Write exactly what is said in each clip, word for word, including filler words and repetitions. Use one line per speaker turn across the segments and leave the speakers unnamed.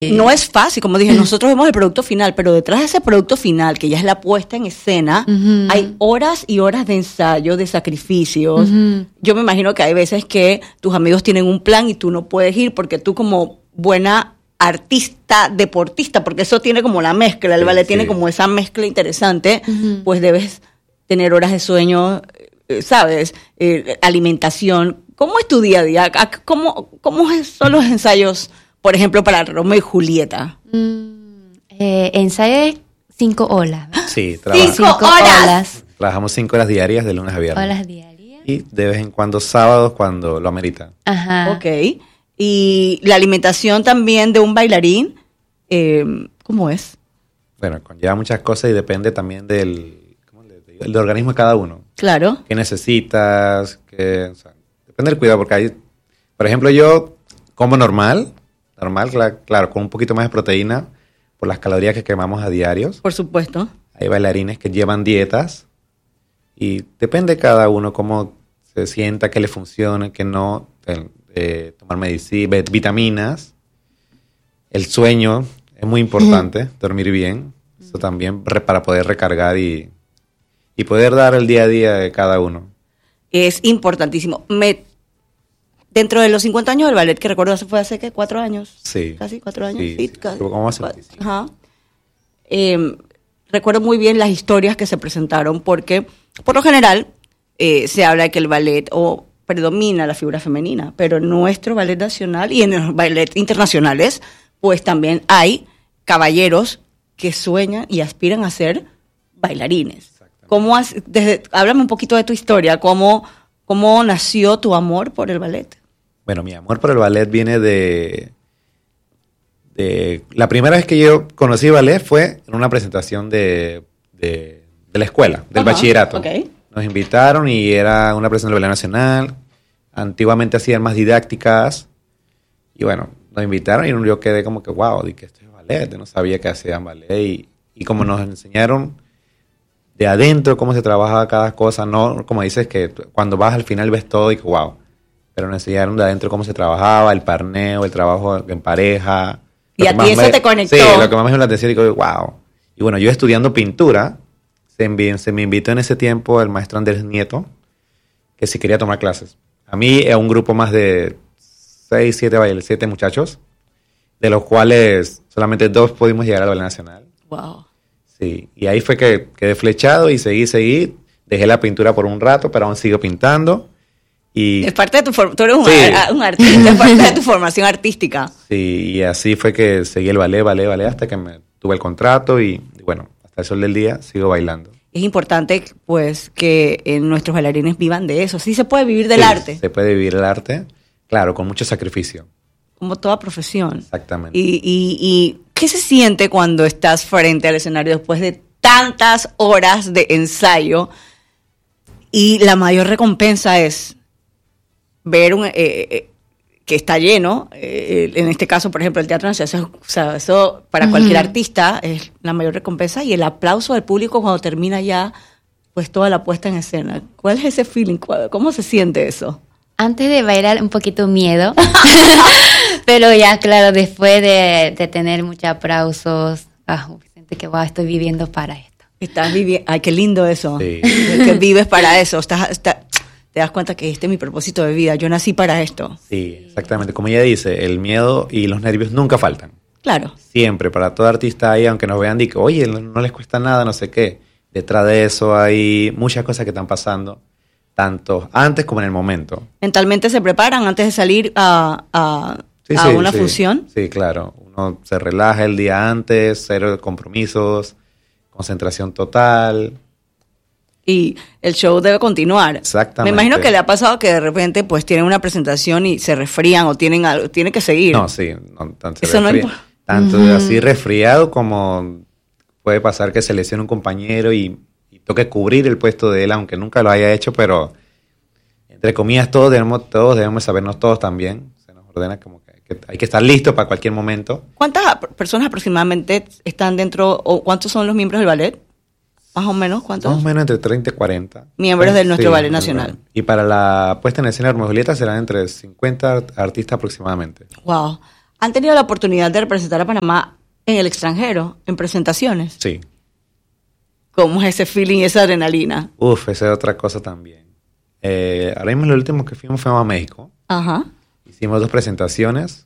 No es fácil, como dije, nosotros vemos el producto final, pero detrás de ese producto final, que ya es la puesta en escena, uh-huh. hay horas y horas de ensayo, de sacrificios. Uh-huh. Yo me imagino que hay veces que tus amigos tienen un plan y tú no puedes ir porque tú como buena artista, deportista, porque eso tiene como la mezcla, el sí, ballet sí. tiene como esa mezcla interesante, uh-huh. pues debes tener horas de sueño, ¿sabes? Eh, alimentación. ¿Cómo es tu día a día? ¿Cómo, cómo son los ensayos? Por ejemplo, para Romeo y Julieta.
Mm, eh, ensayo cinco horas.
Sí, trabajamos.
¡Cinco, cinco horas!
horas! Trabajamos cinco horas diarias de lunes a viernes.
Horas diarias.
Y de vez en cuando sábados cuando lo amerita.
Ajá.
Ok. Y la alimentación también de un bailarín, eh, ¿cómo es?
Bueno, conlleva muchas cosas y depende también del, ¿cómo le digo? del organismo de cada uno.
Claro.
¿Qué necesitas? Qué, o sea, depende del cuidado, porque hay, por ejemplo, yo como normal... Normal, claro, claro, con un poquito más de proteína por las calorías que quemamos a diarios.
Por supuesto.
Hay bailarines que llevan dietas y depende de cada uno cómo se sienta, qué le funcione, qué no. Eh, eh, tomar medicina, vitaminas. El sueño es muy importante, dormir bien. Eso también para poder recargar y, y poder dar el día a día de cada uno.
Es importantísimo. Me... Dentro de los cincuenta años del ballet, que recuerdo hace fue hace, ¿qué? ¿Cuatro años?
Sí.
¿Casi cuatro años?
Sí,
sí,
sí.
Casi.
Como hace veinticinco.
Ajá. Eh, recuerdo muy bien las historias que se presentaron, porque por lo general eh, se habla de que el ballet o predomina la figura femenina, pero en nuestro ballet nacional y en los ballets internacionales, pues también hay caballeros que sueñan y aspiran a ser bailarines. ¿Cómo has, desde, háblame un poquito de tu historia, cómo, cómo nació tu amor por el ballet.
Bueno, mi amor por el ballet viene de, de... La primera vez que yo conocí ballet fue en una presentación de, de, de la escuela, del
Ajá,
bachillerato.
Okay.
Nos invitaron y era una presentación del Ballet Nacional. Antiguamente hacían más didácticas. Y bueno, nos invitaron y yo quedé como que, wow, di que esto es ballet. Yo no sabía que hacían ballet. Y, y como nos enseñaron de adentro cómo se trabajaba cada cosa, no como dices que cuando vas al final ves todo y que wow. Pero nos enseñaron de adentro cómo se trabajaba, el parneo, el trabajo en pareja.
Y a ti eso
me,
te conectó.
Sí, lo que más me llamó la atención, digo, wow. Y bueno, yo estudiando pintura, se, envi- se me invitó en ese tiempo el maestro Andrés Nieto, que si quería tomar clases. A mí, a un grupo más de seis, siete, siete muchachos, de los cuales solamente dos pudimos llegar al Ballet Nacional.
Wow.
Sí, y ahí fue que quedé flechado y seguí, seguí. Dejé la pintura por un rato, pero aún sigo pintando. Y
es parte de tu formación, tú eres un,
sí.
a, un artista, es parte de tu formación artística.
Sí, y así fue que seguí el ballet, ballet, ballet, hasta que me tuve el contrato y, y bueno, hasta el sol del día sigo bailando.
Es importante, pues, que eh, nuestros bailarines vivan de eso. Sí se puede vivir del
sí,
arte.
Se puede vivir el arte, claro, con mucho sacrificio.
Como toda profesión.
Exactamente.
Y, y, y ¿qué se siente cuando estás frente al escenario después de tantas horas de ensayo? Y la mayor recompensa es ver un, eh, eh, que está lleno, eh, en este caso, por ejemplo, el Teatro Nacional, o sea, eso para uh-huh. cualquier artista es la mayor recompensa, y el aplauso del público cuando termina ya pues toda la puesta en escena. ¿Cuál es ese feeling? ¿Cómo se siente eso?
Antes de bailar un poquito miedo, pero ya claro, después de, de tener muchos aplausos, ah, siento que wow, estoy viviendo para esto.
Estás viviendo, ay, qué lindo eso,
sí.
que vives para eso, estás, estás, te das cuenta que este es mi propósito de vida, yo nací para esto.
Sí, exactamente, como ella dice, el miedo y los nervios nunca faltan.
Claro.
Siempre, para todo artista ahí, aunque nos vean, digo, oye, no les cuesta nada, no sé qué, detrás de eso hay muchas cosas que están pasando, tanto antes como en el momento.
¿Mentalmente se preparan antes de salir a, a,
sí,
a
sí,
una
sí.
función?
Sí, claro. Uno se relaja el día antes, cero compromisos, concentración total.
Y el show debe continuar.
Exactamente.
Me imagino que le ha pasado que de repente pues tienen una presentación y se resfrían o tienen algo, tienen que seguir.
No, sí. No, tanto
Eso
resfri-
no
tanto
uh-huh.
así resfriado como puede pasar que se lesione un compañero y toque cubrir el puesto de él, aunque nunca lo haya hecho, pero entre comillas todos debemos, todos debemos sabernos todos también. Se nos ordena como que, que hay que estar listos para cualquier momento.
¿Cuántas personas aproximadamente están dentro, o cuántos son los miembros del ballet? Más o menos, ¿cuántos?
Más o menos entre treinta y cuarenta.
Miembros de nuestro
sí,
ballet nacional.
Y para la puesta en escena de Romeo y Julieta serán entre cincuenta artistas aproximadamente.
Wow. ¿Han tenido la oportunidad de representar a Panamá en el extranjero, en presentaciones?
Sí.
¿Cómo es ese feeling y esa adrenalina?
Uf, esa es otra cosa también. Eh, ahora mismo lo último que fuimos fuimos a México.
Ajá.
Hicimos dos presentaciones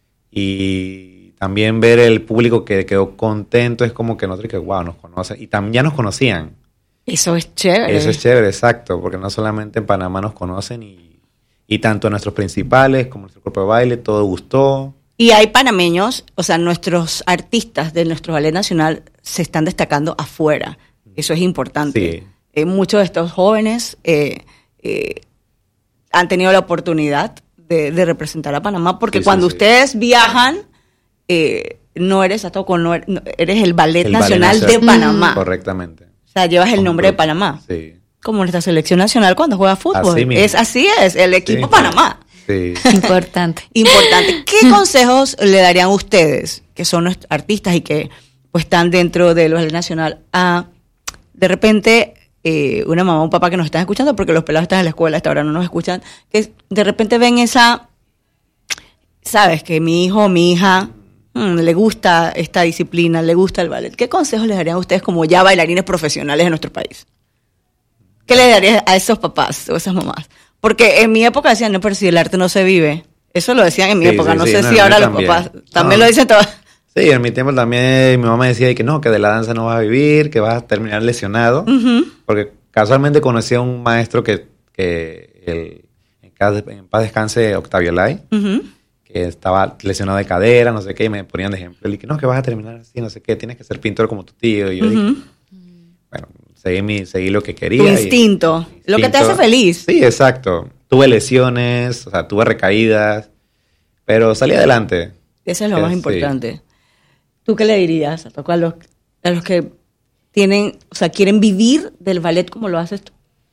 y también ver el público que quedó contento es como que nosotros que wow, nos conocen y también ya nos conocían.
Eso es chévere.
Eso es chévere, exacto, porque no solamente en Panamá nos conocen y, y tanto nuestros principales como nuestro grupo de baile, todo gustó.
Y hay panameños, o sea, nuestros artistas de nuestro ballet nacional se están destacando afuera. Eso es importante.
Sí.
Eh, muchos de estos jóvenes eh, eh, han tenido la oportunidad de, de representar a Panamá, porque
Sí, sí,
cuando
sí.
ustedes viajan, eh, no eres Ataco, no eres, no, eres el Ballet
El
Nacional
Ballet
de
Nacional.
Panamá.
Correctamente.
O sea, llevas el
Como
nombre de
pro-
Panamá.
Sí.
Como nuestra selección nacional cuando juega fútbol.
Así mismo.
Es, así es, el equipo
Sí.
Panamá.
Sí.
Importante.
Importante. ¿Qué consejos le darían ustedes, que son nuestros artistas y que pues están dentro del ballet nacional, a de repente eh, una mamá o un papá que nos están escuchando, porque los pelados están en la escuela, hasta ahora no nos escuchan, que de repente ven esa, sabes, que mi hijo o mi hija mm, le gusta esta disciplina, le gusta el ballet? ¿Qué consejos les darían a ustedes como ya bailarines profesionales de nuestro país? ¿Qué le darías a esos papás o esas mamás? Porque en mi época decían, no, pero si el arte no se vive. Eso lo decían en mi
Sí,
época,
sí,
no
sí,
sé
no,
si
en
ahora
mí
los
también.
papás también
No.
lo dicen todos.
Sí, en mi tiempo también mi mamá decía que no, que de la danza no vas a vivir, que vas a terminar lesionado.
Ujú.
Porque casualmente conocí a un maestro que, que el, en, paz, en paz descanse, Octavio Lai,
Ujú.
que estaba lesionado de cadera, no sé qué, y me ponían de ejemplo. Y que no, que vas a terminar así, no sé qué, tienes que ser pintor como tu tío. Y yo
Ujú.
dije, bueno, seguí, mi, seguí lo que quería.
Tu
y-
instinto, lo que te
instinto.
hace feliz.
Sí, exacto. Tuve lesiones, o sea, tuve recaídas, pero salí adelante.
Eso es lo
Eh,
más
sí.
importante. ¿Tú qué le dirías a, a, los, a los que tienen, o sea, quieren vivir del ballet como lo haces tú?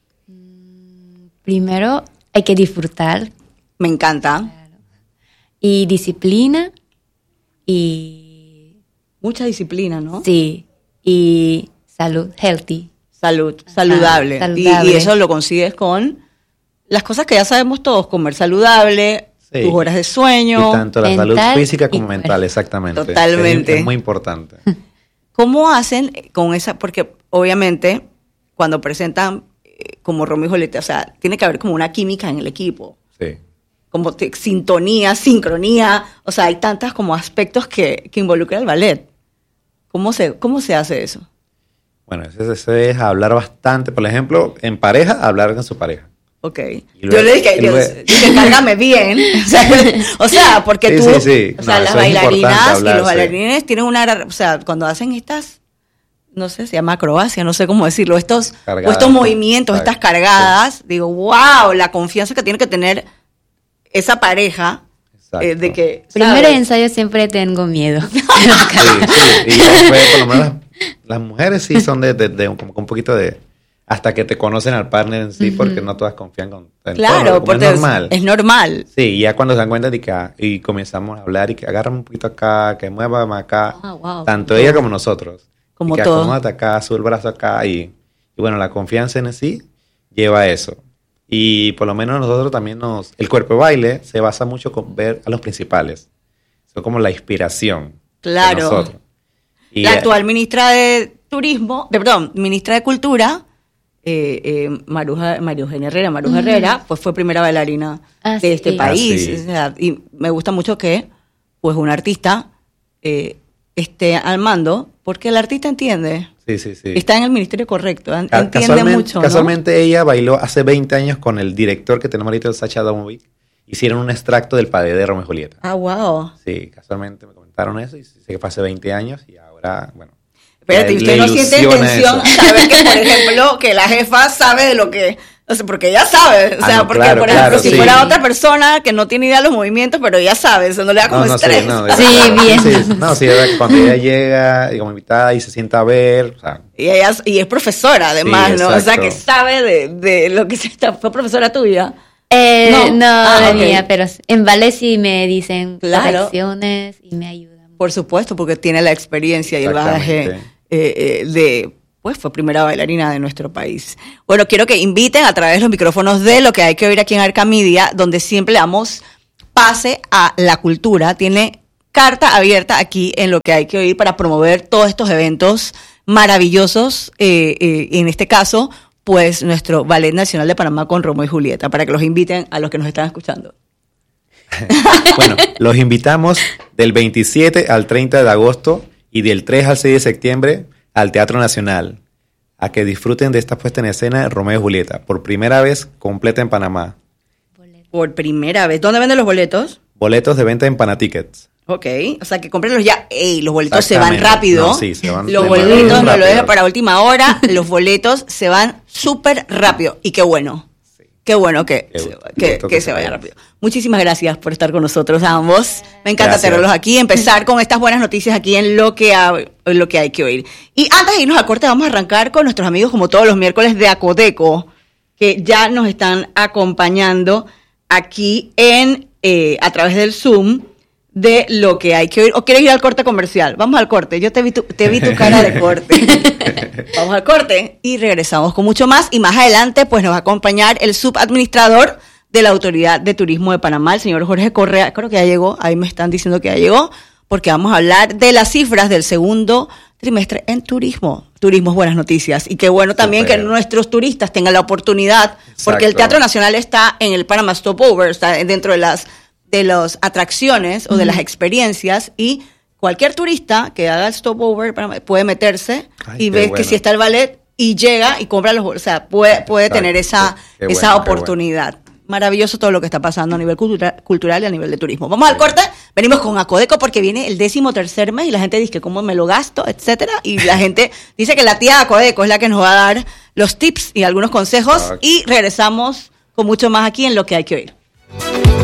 Primero hay que disfrutar
Me encanta.
y disciplina y
Mucha disciplina, ¿no?
sí, y salud, healthy.
Salud, saludable.
Ajá,
Y-
saludable.
Y, eso lo consigues con las cosas que ya sabemos todos, comer saludable,
Sí.
tus horas de sueño.
Y tanto la salud
mental
física
y
como
cuerpo.
mental, exactamente.
Totalmente.
Es, es muy importante.
¿Cómo hacen con esa? Porque obviamente cuando presentan eh, como Romeo y Julieta, o sea, tiene que haber como una química en el equipo,
Sí.
como te- sintonía, sincronía, o sea, hay tantos como aspectos que, que involucra el ballet. ¿Cómo se, cómo se hace eso?
Bueno, ese, ese es hablar bastante. Por ejemplo, en pareja, hablar con su pareja.
Ok.
Y luego-
yo le dije,
y
yo,
luego-
dije, cárgame bien. O sea, o sea, porque
Sí,
tú,
sí, sí.
o sea,
No,
las
eso es importante
bailarinas y
hablar,
los
sí.
bailarines tienen una, o sea, cuando hacen estas, no sé, se llama acrobacia, no sé cómo decirlo, estos,
Cargadas,
o estos
sí.
movimientos, estas
Exacto,
cargadas, digo, wow, la confianza que tiene que tener esa pareja,
Exacto.
eh, de que,
Primero
¿sabes?
ensayo siempre tengo miedo.
Sí, sí. Y después, por lo menos, las, las mujeres sí son de, de, de un, como que un poquito de... Hasta que te conocen al partner en sí, porque no todas confían con en
Claro,
todo, como
porque
es normal.
es normal.
Sí, y ya cuando se dan cuenta de que ah, y comenzamos a hablar y que agárrame un poquito acá, que muévame acá,
Ah, wow.
tanto ella como nosotros.
Como
y que
todo.
acomódate acá, sube el brazo acá y, y bueno, la confianza en sí lleva a eso. Y por lo menos nosotros también nos... El cuerpo de baile se basa mucho con ver a los principales. Son como la inspiración
Claro.
de nosotros. Y,
La
eh,
actual ministra de Turismo, de, perdón, ministra de Cultura, eh, eh, Maruja, María Eugenia Herrera, Maruja Herrera, pues fue primera bailarina
Ah,
de este
sí.
país.
Ah, sí.
O sea, y me gusta mucho que pues un artista eh, esté al mando, porque el artista entiende,
Sí, sí, sí.
está en el ministerio correcto, en-
Ca-
entiende
casualmente,
mucho, ¿no?
Casualmente ella bailó hace veinte años con el director que tenemos ahorita, el Sacha Adamovic. Hicieron un extracto del padé de Romeo y Julieta.
Ah, wow.
Sí, casualmente me comentaron eso y sé que fue hace veinte años y ahora, bueno.
Espérate,
le-
usted
le
no siente
ilusiona
intención
eso.
saber que, por ejemplo, que la jefa sabe de lo que... O sea, porque ella sabe. O
Ah,
sea,
no,
porque,
claro,
por ejemplo,
claro,
si
sí.
fuera otra persona que no tiene idea de los movimientos, pero ella sabe, eso no le da como
No, no, sí,
estrés.
no,
Sí,
es-
bien.
sí, no, sí, es cuando ella llega y como invitada y se sienta a ver, o sea,
Y ella y es profesora, además,
Sí,
¿no? O sea,
exacto.
que sabe de, de lo que se está... ¿Fue profesora tuya?
Eh,
No.
no,
Ah,
la
ok.
mía, pero en ballet sí me dicen
Claro.
correcciones y me ayudan.
Por supuesto, porque tiene la experiencia y el bagaje
Exactamente.
eh, eh, de... Pues fue primera bailarina de nuestro país. Bueno, quiero que inviten a través de los micrófonos de Lo que hay que oír aquí en Arca Media, donde siempre le damos pase a la cultura. Tiene carta abierta aquí en Lo que hay que oír para promover todos estos eventos maravillosos, eh, eh, en este caso, pues nuestro Ballet Nacional de Panamá con Romeo y Julieta, para que los inviten a los que nos están escuchando.
Bueno, los invitamos del veintisiete al treinta de agosto y del tres al seis de septiembre al Teatro Nacional a que disfruten de esta puesta en escena de Romeo y Julieta, por primera vez completa en Panamá.
Por primera vez. ¿Dónde venden los boletos?
Boletos de venta en Panatickets.
Ok, o sea que cómprenlos ya. Ey, los boletos se van rápido.
No, sí, se van
los boletos no lo dejen para última hora. Los boletos se van súper rápido. Y qué bueno. Sí. Qué bueno que, qué, se, que, que, que se vaya rápido. Muchísimas gracias por estar con nosotros ambos. Me encanta gracias. tenerlos aquí. Empezar con estas buenas noticias aquí en lo que, ha, en lo que hay que oír. Y antes de irnos al corte, vamos a arrancar con nuestros amigos, como todos los miércoles, de Acodeco, que ya nos están acompañando aquí en eh, a través del Zoom de Lo que hay que oír. ¿O quieres ir al corte comercial? Vamos al corte. Yo te vi tu, te vi tu cara de corte. Vamos al corte y regresamos con mucho más. Y más adelante, pues nos va a acompañar el subadministrador de la Autoridad de Turismo de Panamá, el señor Jorge Correa. Creo que ya llegó. Ahí me están diciendo que ya llegó. Porque vamos a hablar de las cifras del segundo trimestre en turismo. Turismo es buenas noticias. Y qué bueno también Super. que nuestros turistas tengan la oportunidad. Exacto. Porque el Teatro Nacional está en el Panama Stopover, está dentro de las de las atracciones o de las experiencias, y cualquier turista que haga el stopover puede meterse Ay, y ver bueno. que si está el ballet y llega y compra los, o sea, puede, puede tener esa, qué esa bueno, oportunidad. Bueno. Maravilloso todo lo que está pasando a nivel cultura, cultural y a nivel de turismo. Vamos sí. al corte, venimos con Acodeco porque viene el décimo tercer mes y la gente dice que cómo me lo gasto, etcétera, y la gente dice que la tía Acodeco es la que nos va a dar los tips y algunos consejos, okay. y regresamos con mucho más aquí en Lo que hay que oír.